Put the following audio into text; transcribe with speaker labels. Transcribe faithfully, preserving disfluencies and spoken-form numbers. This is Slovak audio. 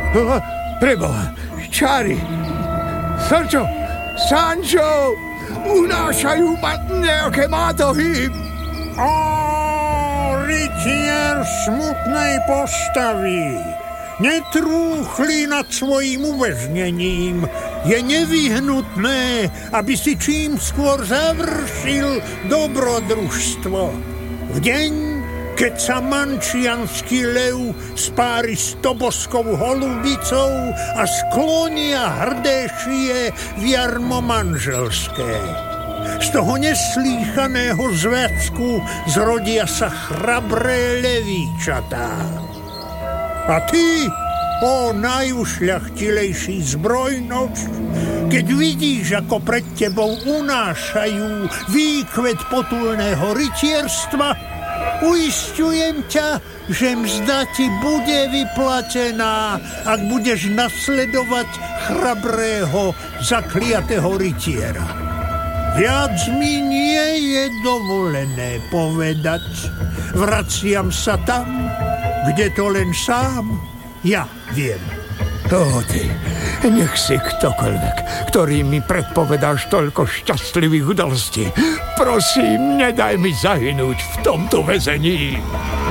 Speaker 1: Preboha, čáry. Srčo, Sančo, unášajú ma nejaké mátohy.
Speaker 2: Ó, rytier smutnej postavy. Netrúchli nad svojím uväznením. Je nevyhnutné, aby si čím skôr završil dobrodružstvo. V deň, keď sa mančiansky lev spári s toboskou holubicou a sklonia hrdé šie v jarmo manželské. Z toho neslýchaného zväzku zrodia sa chrabré levíčatá. A ty, ó najušľachtilejší zbrojnoč, keď vidíš, ako pred tebou unášajú výkvet potulného rytierstva, uisťujem ťa, že mzda ti bude vyplatená, ak budeš nasledovať chrabrého, zakliatého rytiera. Viac mi nie je dovolené povedať. Vraciam sa tam, kde to len sám ja viem.
Speaker 1: Ó ty, nech si ktokoľvek, ktorý mi predpovedáš toľko šťastlivých udalostí. Prosím, nedaj mi zahynúť v tomto väzení.